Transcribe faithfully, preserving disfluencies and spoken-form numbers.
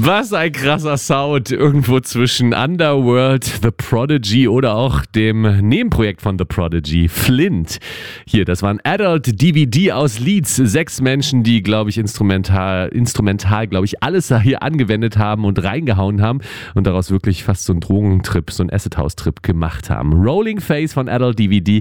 Was ein krasser Sound. Irgendwo zwischen Underworld, The Prodigy oder auch dem Nebenprojekt von The Prodigy, Flint. Hier, das war ein Adult D V D aus Leeds. Sechs Menschen, die, glaube ich, instrumental, instrumental, glaube ich, alles da hier angewendet haben und reingehauen haben und daraus wirklich fast so einen Drogentrip, so einen Acid-House-Trip gemacht haben. Rolling Face von Adult D V D